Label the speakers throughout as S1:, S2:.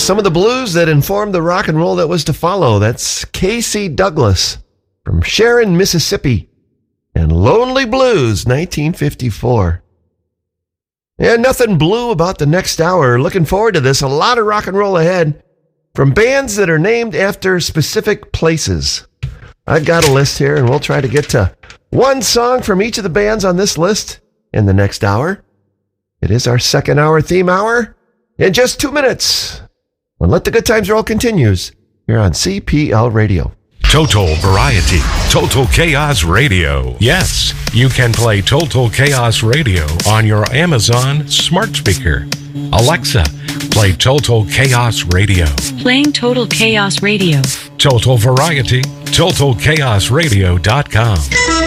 S1: some of the blues that informed the rock and roll that was to follow. That's Casey Douglas from Sharon, Mississippi, and Lonely Blues, 1954. And nothing blue about the next hour. Looking forward to this. A lot of rock and roll ahead from bands that are named after specific places. I've got a list here, and we'll try to get to one song from each of the bands on this list in the next hour. It is our second hour theme hour in just 2 minutes. When Let the Good Times Roll continues here on CPL Radio.
S2: Total Variety, Total Chaos Radio. Yes, you can play Total Chaos Radio on your Amazon smart speaker. Alexa, play Total Chaos Radio.
S3: Playing Total Chaos Radio.
S2: Total Variety, TotalChaosRadio.com.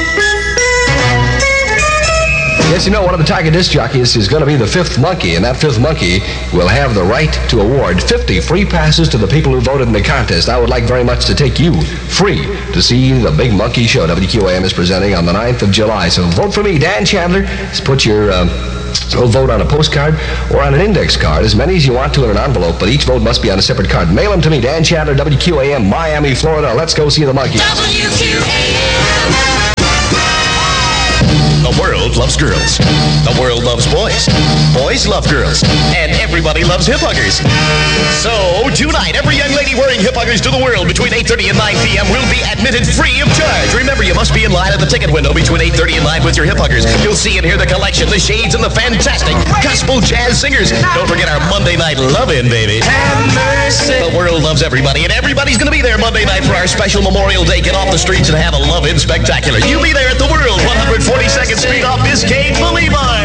S4: Yes, you know, one of the Tiger disc jockeys is going to be the Fifth Monkey, and that Fifth Monkey will have the right to award 50 free passes to the people who voted in the contest. I would like very much to take you free to see the Big Monkey Show WQAM is presenting on the 9th of July. So vote for me, Dan Chandler. Just put your vote on a postcard or on an index card, as many as you want to in an envelope, but each vote must be on a separate card. Mail them to me, Dan Chandler, WQAM, Miami, Florida. Let's go see the monkey.
S5: WQAM. The world loves girls. The world loves boys. Boys love girls. And everybody loves hip huggers. So, tonight, every young lady wearing hip huggers to the world between 8:30 and 9 p.m. will be admitted free of charge. Remember, you must be in line at the ticket window between 8:30 and 9 with your hip huggers. You'll see and hear the collection, the shades, and the fantastic gospel jazz singers. Don't forget our Monday night love-in, baby. Have mercy. The world loves everybody, and everybody's going to be there Monday night for our special Memorial Day. Get off the streets and have a love-in spectacular. You'll be there at the World, 142nd Street off Biscayne Boulevard.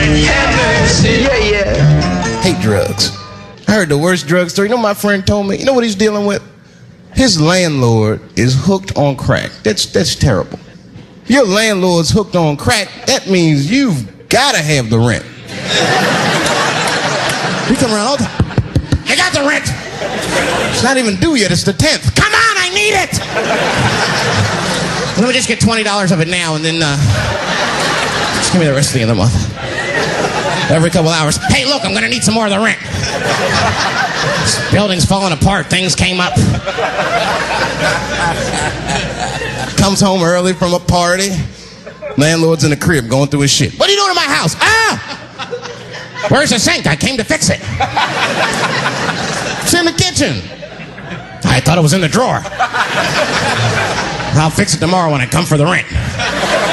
S4: Yeah.
S6: Hate drugs. I heard the worst drug story. You know, my friend told me, you know what he's dealing with? His landlord is hooked on crack. That's terrible. If your landlord's hooked on crack, that means you've got to have the rent. You come around all the time. I got the rent. It's not even due yet. It's the 10th. Come on, I need it. Let me just get $20 of it now, and then just give me the rest of the other month. Every couple hours. Hey, look, I'm going to need some more of the rent. This building's falling apart. Things came up. Comes home early from a party. Landlord's in the crib going through his shit. What are you doing in my house? Ah! Where's the sink? I came to fix it. It's in the kitchen. I thought it was in the drawer. I'll fix it tomorrow when I come for the rent.